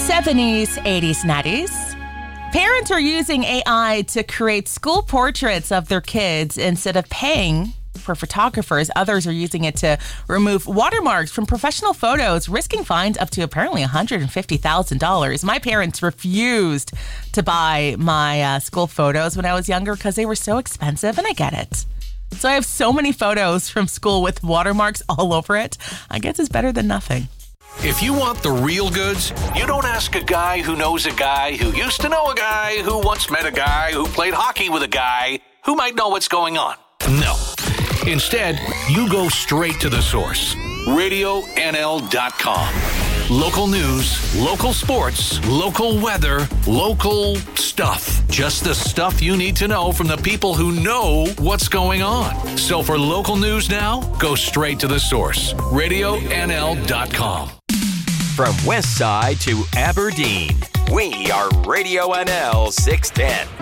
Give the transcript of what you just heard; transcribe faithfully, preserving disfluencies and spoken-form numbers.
seventies, eighties, nineties. Parents are using A I to create school portraits of their kids instead of paying for photographers. Others are using it to remove watermarks from professional photos, risking fines up to apparently one hundred fifty thousand dollars. My parents refused to buy my uh, school photos when I was younger because they were so expensive, and I get it. So I have so many photos from school with watermarks all over it. I guess it's better than nothing. If you want the real goods, you don't ask a guy who knows a guy who used to know a guy who once met a guy who played hockey with a guy who might know what's going on. No. Instead, you go straight to the source. radio N L dot com. Local news, local sports, local weather, local stuff. Just the stuff you need to know from the people who know what's going on. So for local news now, go straight to the source. radio N L dot com. From West Side to Aberdeen, we are Radio N L six ten.